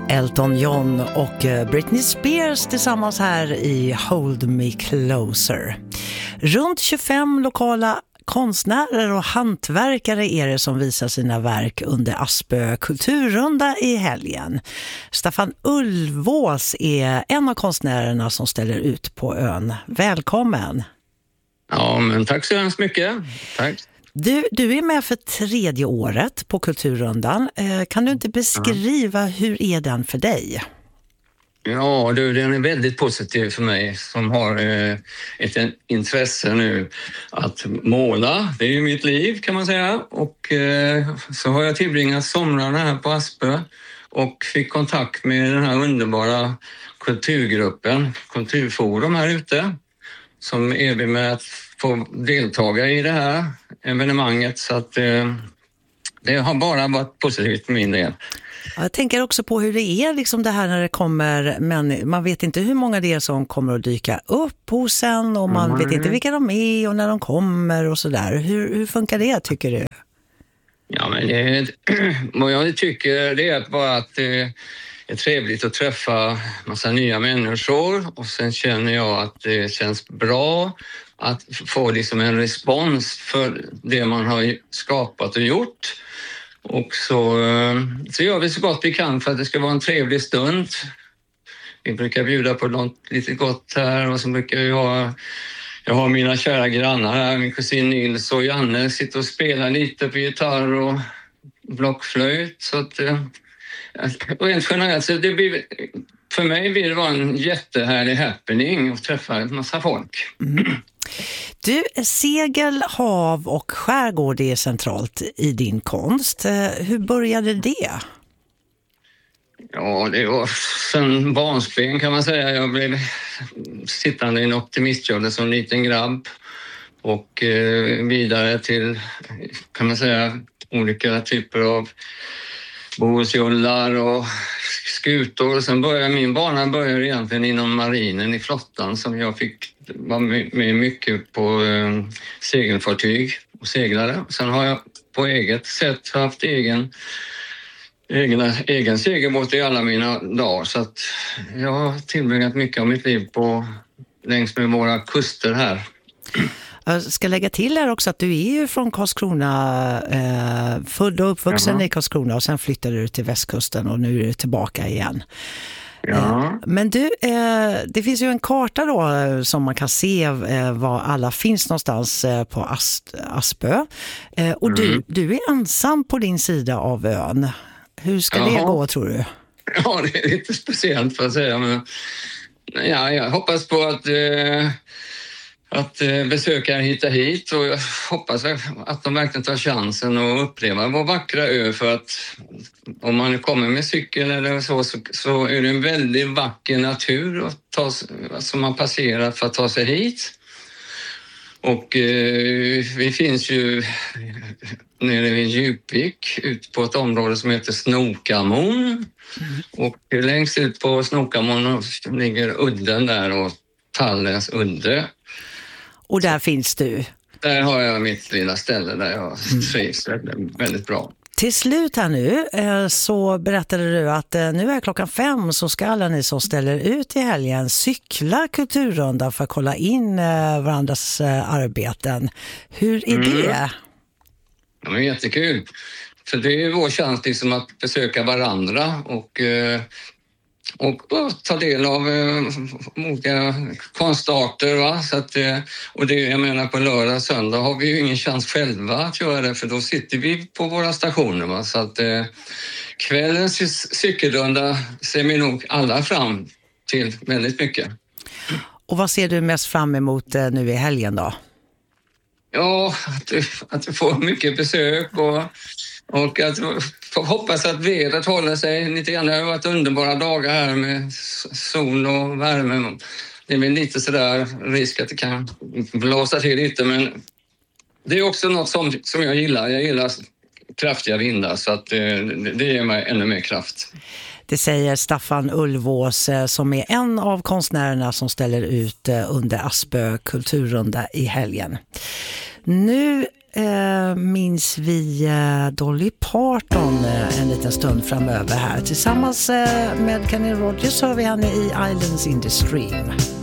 Elton John och Britney Spears tillsammans här i Hold Me Closer. Runt 25 lokala konstnärer och hantverkare är det som visar sina verk under Aspö kulturrunda i helgen. Staffan Ulvås är en av konstnärerna som ställer ut på ön. Välkommen! Ja, men tack så hemskt mycket. Tack. Du är med för 3:e året på Kulturrundan. Kan du inte beskriva hur är den för dig? Ja, den är väldigt positiv för mig som har ett intresse nu att måla. Det är ju mitt liv kan man säga. Och så har jag tillbringat somrarna här på Aspö och fick kontakt med den här underbara kulturgruppen, Kulturforum här ute, som erbjuder mig att få deltaga i det här evenemanget, så att det har bara varit positivt för min del. Jag tänker också på hur det är liksom det här när det kommer, men man vet inte hur många det är som kommer att dyka upp hos en och man vet inte vilka de är och när de kommer och sådär. Hur funkar det tycker du? Ja, men vad jag tycker det är bara att det är trevligt att träffa massa nya människor och sen känner jag att det känns bra att få liksom en respons för det man har skapat och gjort. Och så gör vi så gott vi kan för att det ska vara en trevlig stund. Vi brukar bjuda på något lite gott här och så brukar jag har mina kära grannar här, min kusin Nils och Janne sitter och spelar lite på gitarr och blockflöjt. Så att, rent generellt så för mig blir det vara en jättehärlig happening att träffa en massa folk. Du, segel, hav och skärgård är centralt i din konst. Hur började det? Ja, det var sen barnsben kan man säga. Jag blev sittande i en optimistjolle som liten grabb och vidare till, kan man säga, olika typer av bohusjollar och skutor. Sen min bana började egentligen inom marinen i flottan som jag fick vara med mycket på segelfartyg och seglare. Sen har jag på eget sätt haft egen segelbåt i alla mina dagar, så att jag har tillbringat mycket av mitt liv längs med våra kuster här. Jag ska lägga till här också att du är ju från Karlskrona, född och uppvuxen i Karlskrona och sen flyttade du till västkusten och nu är du tillbaka igen. Ja. Men du, det finns ju en karta då som man kan se var alla finns någonstans på Aspö. Och du är ensam på din sida av ön. Hur ska det gå tror du? Ja, det är lite speciellt för att säga, men ja, jag hoppas på att besökare hittar hit och jag hoppas att de verkligen tar chansen att uppleva vår vackra ö, för att om man kommer med cykel eller så är det en väldigt vacker natur som man passerar för att ta sig hit. Och vi finns ju nere vid Djupvik ut på ett område som heter Snokamon. Och längst ut på Snokamon ligger udden där och Tallens udde. Och där finns du? Där har jag mitt lilla ställe där jag trivs väldigt bra. Till slut här nu så berättade du att nu är 5:00 så ska alla ni som ställer ut i helgen cykla Kulturrunda för att kolla in varandras arbeten. Hur är det? Ja, men jättekul. För det är vår chans liksom att besöka varandra och ta del av olika konstarter. Va? Så att, och det, jag menar på lördag och söndag har vi ju ingen chans själva att göra det, för då sitter vi på våra stationer. Va? Så att kvällens cykelrunda ser vi nog alla fram till väldigt mycket. Och vad ser du mest fram emot nu i helgen då? Ja, att du får mycket besök och att hoppas att vädret håller sig lite grann. Det har varit underbara dagar här med sol och värme. Det är väl lite sådär risk att det kan blåsa till lite, men det är också något som jag gillar. Jag gillar kraftiga vindar, så att det ger mig ännu mer kraft. Det säger Staffan Ulvås som är en av konstnärerna som ställer ut under Aspö kulturrunda i helgen. Nu minns vi Dolly Parton en liten stund framöver här. Tillsammans med Kenny Rogers hör vi henne i Islands in the Stream.